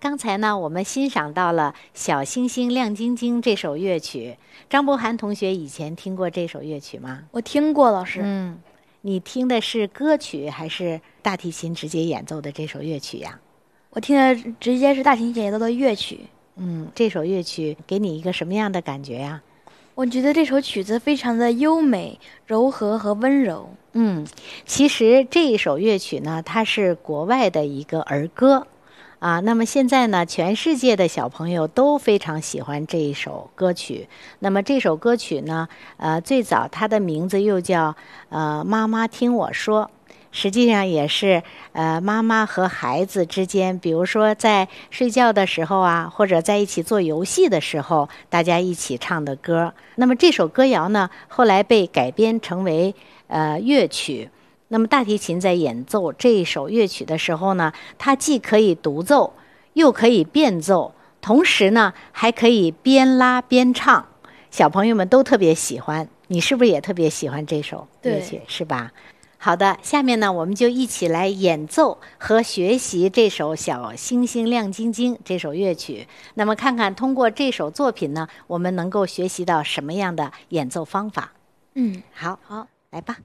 刚才呢，我们欣赏到了《小星星亮晶晶》这首乐曲。张博涵同学以前听过这首乐曲吗？ 我听过，老师。 你听的是歌曲还是大提琴直接演奏的这首乐曲呀？ 我听的直接是大提琴演奏的乐曲。 这首乐曲给你一个什么样的感觉呀？ 我觉得这首曲子非常的优美、柔和和温柔。 其实这一首乐曲呢，它是国外的一个儿歌。那么现在呢，全世界的小朋友都非常喜欢这一首歌曲。那么这首歌曲呢，最早它的名字又叫妈妈听我说，实际上也是妈妈和孩子之间，比如说在睡觉的时候啊，或者在一起做游戏的时候，大家一起唱的歌。那么这首歌谣呢，后来被改编成为乐曲。那么大提琴在演奏这一首乐曲的时候呢，它既可以独奏，又可以变奏，同时呢还可以边拉边唱，小朋友们都特别喜欢。你是不是也特别喜欢这首乐曲？是吧？好的，下面呢我们就一起来演奏和学习这首《小星星亮晶晶》这首乐曲。那么看看通过这首作品呢，我们能够学习到什么样的演奏方法？好，来吧。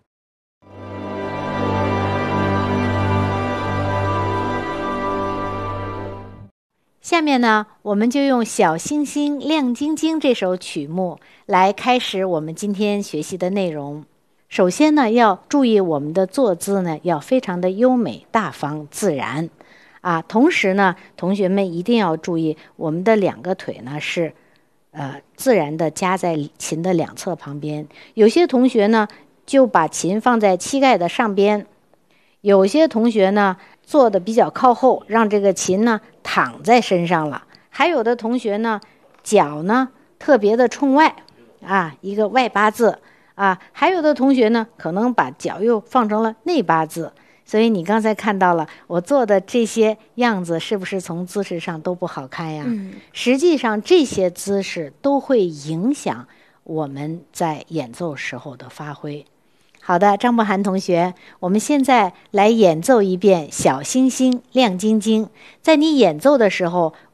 下面呢，我们就用《小星星亮晶晶》这首曲目来开始我们今天学习的内容。首先呢，要注意我们的坐姿呢，要非常的优美、大方、自然。同时呢，同学们一定要注意，我们的两个腿呢是自然的夹在琴的两侧旁边。有些同学呢，就把琴放在膝盖的上边；有些同学呢，坐的比较靠后，让这个琴呢躺在身上了。还有的同学呢，脚呢特别的冲外，一个外八字。还有的同学呢，可能把脚又放成了内八字。所以你刚才看到了我做的这些样子，是不是从姿势上都不好看呀？实际上这些姿势都会影响我们在演奏时候的发挥。好的，张博涵同学，我们现在来演奏一遍《小星星亮晶晶》。在你演奏的时候，